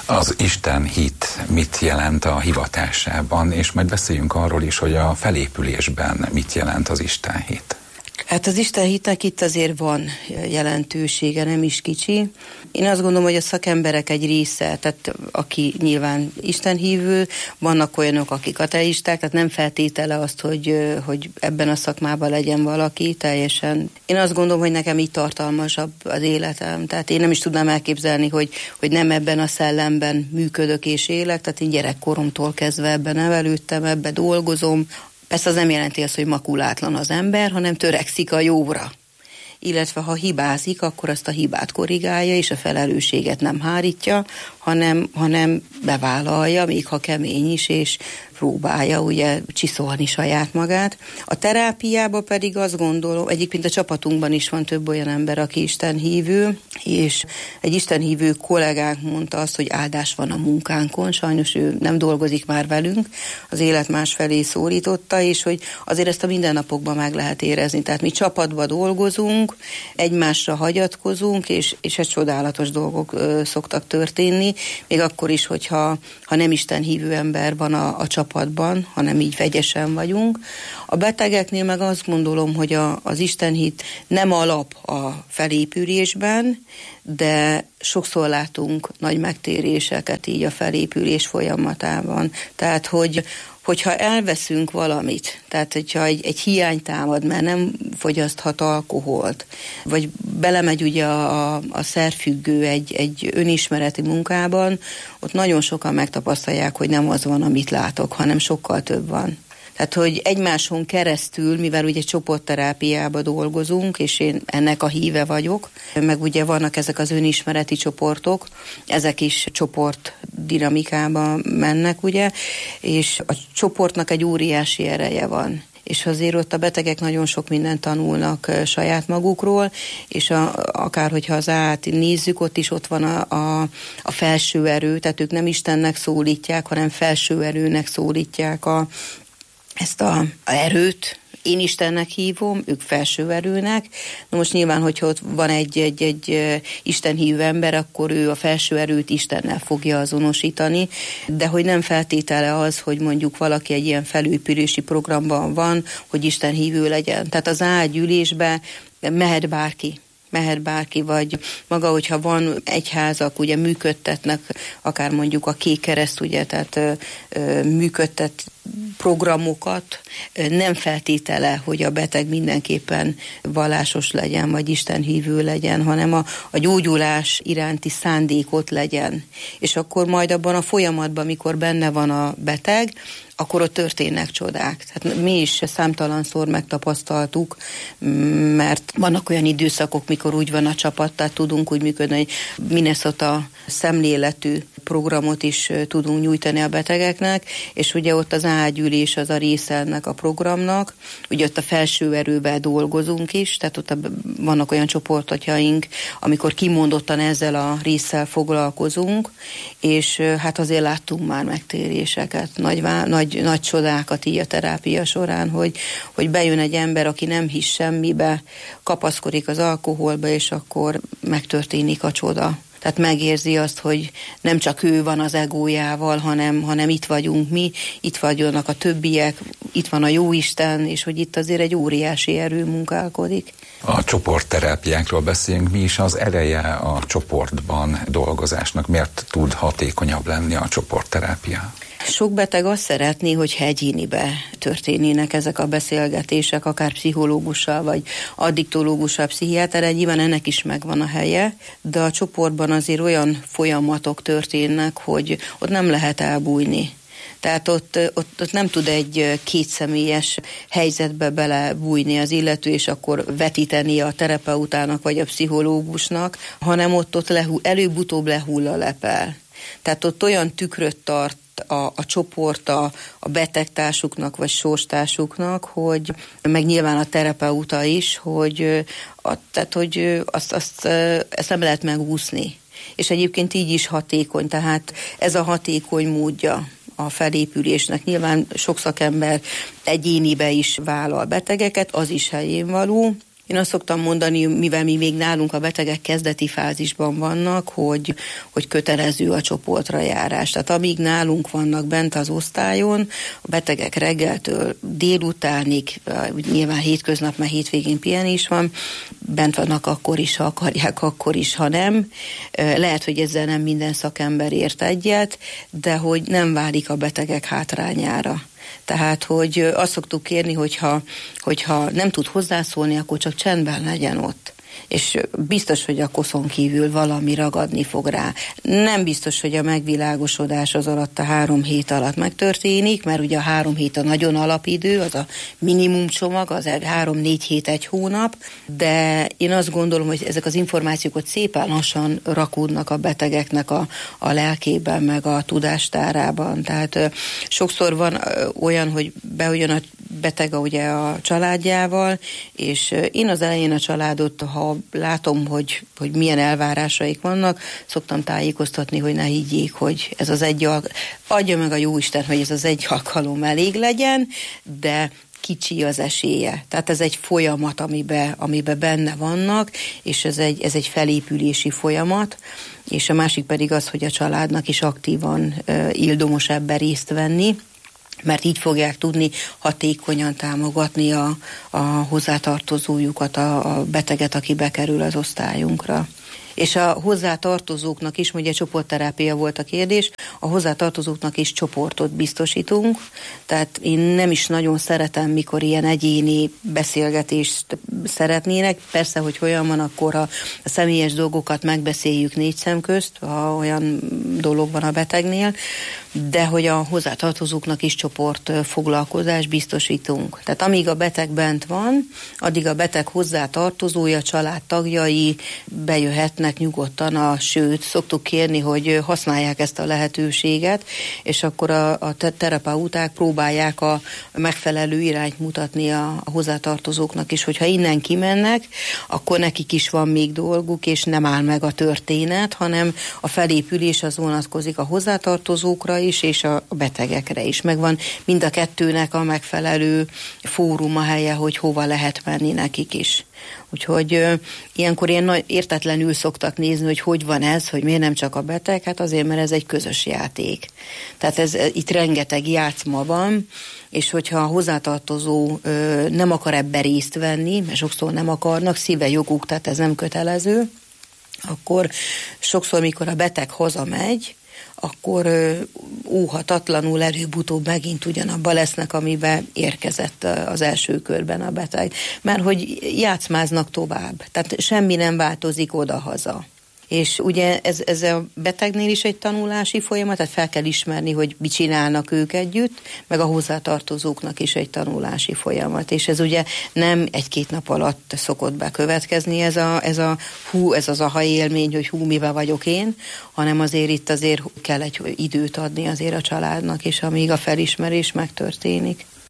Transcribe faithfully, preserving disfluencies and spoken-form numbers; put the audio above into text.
Az Isten hit mit jelent a hivatásában, és majd beszéljünk arról is, hogy a felépülésben mit jelent az Isten hit. Hát az Isten hitnek itt azért van jelentősége, nem is kicsi. Én azt gondolom, hogy a szakemberek egy része, tehát aki nyilván istenhívő, vannak olyanok, akik ateisták, tehát nem feltétele azt, hogy, hogy ebben a szakmában legyen valaki teljesen. Én azt gondolom, hogy nekem így tartalmasabb az életem, tehát én nem is tudnám elképzelni, hogy, hogy nem ebben a szellemben működök és élek, tehát én gyerekkoromtól kezdve ebben nevelődtem, ebben dolgozom. Persze az nem jelenti azt, hogy makulátlan az ember, hanem törekszik a jóra. Illetve ha hibázik, akkor azt a hibát korrigálja, és a felelősséget nem hárítja, hanem, hanem bevállalja, még ha kemény is, és próbálja ugye csiszolni saját magát. A terápiában pedig azt gondolom, egyébként a csapatunkban is van több olyan ember, aki istenhívő, és egy istenhívő kollégánk mondta azt, hogy áldás van a munkánkon, sajnos ő nem dolgozik már velünk, az élet másfelé szólította, és hogy azért ezt a mindennapokban meg lehet érezni. Tehát mi csapatban dolgozunk, egymásra hagyatkozunk, és, és egy csodálatos dolgok ö, szoktak történni, még akkor is, hogyha ha nem istenhívő ember van a, a csapatban, hanem így vegyesen vagyunk. A betegeknél meg azt gondolom, hogy a, az istenhit nem alap a felépülésben, de sokszor látunk nagy megtéréseket így a felépülés folyamatában. Tehát, hogy hogyha elveszünk valamit, tehát hogyha egy, egy hiány támad, mert nem fogyaszthat alkoholt, vagy belemegy ugye a, a szerfüggő egy, egy önismereti munkában, ott nagyon sokan megtapasztalják, hogy nem az van, amit látok, hanem sokkal több van. Tehát, hogy egymáson keresztül, mivel ugye csoportterápiába dolgozunk, és én ennek a híve vagyok, meg ugye vannak ezek az önismereti csoportok, ezek is csoport dinamikában mennek, ugye, és a csoportnak egy óriási ereje van. És azért ott a betegek nagyon sok mindent tanulnak saját magukról, és a, akár hogyha az át nézzük, ott is ott van a, a, a felső erő, tehát ők nem Istennek szólítják, hanem felső erőnek szólítják a ezt a, a erőt, én Istennek hívom, ők felső erőnek. Na most nyilván, hogyha ott van egy, egy, egy istenhívő ember, akkor ő a felső erőt Istennel fogja azonosítani, de hogy nem feltétele az, hogy mondjuk valaki egy ilyen felépülési programban van, hogy istenhívő legyen. Tehát az ágyülésbe mehet bárki. mehet bárki, vagy maga, hogyha van egyházak, ugye működtetnek, akár mondjuk a Kék Kereszt, ugye, tehát ö, ö, működtet programokat, nem feltétele, hogy a beteg mindenképpen vallásos legyen, vagy istenhívő legyen, hanem a, a gyógyulás iránti szándékot legyen. És akkor majd abban a folyamatban, amikor benne van a beteg, akkor ott történnek csodák. Tehát mi is számtalanszor megtapasztaltuk, mert vannak olyan időszakok, mikor úgy van a csapat, tehát tudunk úgy működni, hogy Minnesota szemléletű programot is tudunk nyújtani a betegeknek, és ugye ott az ágyülés az a része ennek a programnak, ugye ott a felső erővel dolgozunk is, tehát ott a, vannak olyan csoportjaink, amikor kimondottan ezzel a résszel foglalkozunk, és hát azért láttunk már megtéréseket, nagy, nagy, nagy csodákat így a terápia során, hogy, hogy bejön egy ember, aki nem hisz semmibe, kapaszkodik az alkoholba, és akkor megtörténik a csoda. Tehát megérzi azt, hogy nem csak ő van az egójával, hanem, hanem itt vagyunk mi, itt vagyunk a többiek, itt van a Jóisten, és hogy itt azért egy óriási erő munkálkodik. A csoportterápiákról beszélünk, mi is az ereje a csoportban dolgozásnak, miért tud hatékonyabb lenni a csoportterápia? Sok beteg azt szeretné, hogy egyénibe történnének ezek a beszélgetések, akár pszichológussal, vagy addiktológussal, pszichiáterrel, nyilván ennek is megvan a helye, de a csoportban azért olyan folyamatok történnek, hogy ott nem lehet elbújni. Tehát ott, ott, ott nem tud egy kétszemélyes helyzetbe belebújni az illető, és akkor vetíteni a terapeutának vagy a pszichológusnak, hanem ott, ott lehull, előbb-utóbb lehull a lepel. Tehát ott olyan tükröt tart a, a csoport a, a betegtársuknak vagy sorstársuknak, hogy meg nyilván a terapeuta is, hogy, a, tehát, hogy azt, azt, ezt nem lehet megúszni. És egyébként így is hatékony, tehát ez a hatékony módja a felépülésnek. Nyilván sok szakember egyénibe is vállal betegeket, az is helyén való, Én azt szoktam mondani, mivel mi még nálunk a betegek kezdeti fázisban vannak, hogy, hogy kötelező a csoportra járás. Tehát amíg nálunk vannak bent az osztályon, a betegek reggeltől délutánig, nyilván hétköznap, mert hétvégén pihenés van, bent vannak akkor is, ha akarják, akkor is, ha nem. Lehet, hogy ezzel nem minden szakember ért egyet, de hogy nem válik a betegek hátrányára. Tehát, hogy azt szoktuk kérni, hogyha, hogyha nem tud hozzászólni, akkor csak csendben legyen ott. És biztos, hogy a koszon kívül valami ragadni fog rá. Nem biztos, hogy a megvilágosodás az alatt a három hét alatt megtörténik, mert ugye a három hét a nagyon alapidő, az a minimum csomag, az három-négy hét, egy hónap, de én azt gondolom, hogy ezek az információk ott szépen lassan rakódnak a betegeknek a, a lelkében, meg a tudástárában. Tehát ö, sokszor van ö, olyan, hogy bejön a beteg ugye a családjával, és ö, én az elején a családot, ha látom, hogy, hogy milyen elvárásaik vannak, szoktam tájékoztatni, hogy ne higgyék, hogy ez az egy alkalom, adja meg a Jóisten, hogy ez az egy alkalom elég legyen, de kicsi az esélye. Tehát ez egy folyamat, amiben, amiben benne vannak, és ez egy, ez egy felépülési folyamat, és a másik pedig az, hogy a családnak is aktívan uh, ildomos ebben részt venni, mert így fogják tudni hatékonyan támogatni a, a hozzátartozójukat, a, a beteget, aki bekerül az osztályunkra. És a hozzátartozóknak is, ugye csoportterápia volt a kérdés, a hozzátartozóknak is csoportot biztosítunk, tehát én nem is nagyon szeretem, mikor ilyen egyéni beszélgetést szeretnének. Persze, hogy olyan van, akkor a, a személyes dolgokat megbeszéljük négy szem közt, ha olyan dolog van a betegnél, de hogy a hozzátartozóknak is csoport foglalkozás biztosítunk. Tehát amíg a beteg bent van, addig a beteg hozzátartozója, családtagjai bejöhetnek nyugodtan, a, sőt, szoktuk kérni, hogy használják ezt a lehetőséget, és akkor a, a terapeuták próbálják a megfelelő irányt mutatni a, a hozzátartozóknak is, hogyha innen kimennek, akkor nekik is van még dolguk, és nem áll meg a történet, hanem a felépülés az vonatkozik a hozzátartozókra is, és a betegekre is. Megvan mind a kettőnek a megfelelő fóruma helye, hogy hova lehet menni nekik is. Úgyhogy ö, ilyenkor ilyen nagy értetlenül szoktak nézni, hogy hogy van ez, hogy miért nem csak a beteg, hát azért, mert ez egy közös játék. Tehát ez, itt rengeteg játszma van, és hogyha a hozzátartozó ö, nem akar ebbe részt venni, mert sokszor nem akarnak, szíve joguk, tehát ez nem kötelező, akkor sokszor, mikor a beteg hazamegy, akkor óhatatlanul előbb-utóbb megint ugyanabba lesznek, amiben érkezett az első körben a beteg. Mert hogy játszmáznak tovább. Tehát semmi nem változik oda-haza. És ugye ez, ez a betegnél is egy tanulási folyamat, tehát fel kell ismerni, hogy mit csinálnak ők együtt, meg a hozzátartozóknak is egy tanulási folyamat. És ez ugye nem egy-két nap alatt szokott bekövetkezni, ez a, ez a hú, ez az aha élmény, hogy hú, mivel vagyok én, hanem azért itt azért kell egy időt adni azért a családnak, és amíg a felismerés megtörténik.